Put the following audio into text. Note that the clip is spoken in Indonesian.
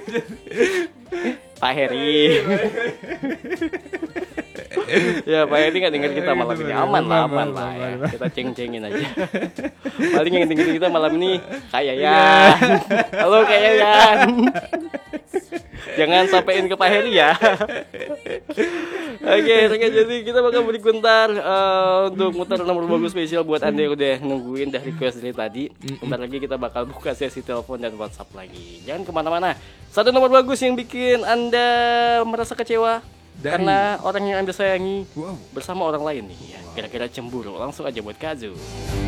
Pak Heri. Ya Pak Heri nggak denger kita malam ini, aman lah ya. Kita ceng-cengin aja. Paling yang denger kita malam ini kayak Yan. Halo kayak Yan. Jangan sampein ke Pak Heri ya. Oke, jadi kita bakal beri bentar untuk muter nomor bagus spesial buat Anda yang udah nungguin dari request dari tadi. Bentar lagi kita bakal buka sesi telepon dan WhatsApp lagi. Jangan kemana-mana. Satu nomor bagus yang bikin Anda merasa kecewa karena orang yang Anda sayangi bersama orang lain nih. Ya, kira-kira cemburu. Langsung aja buat Kazu.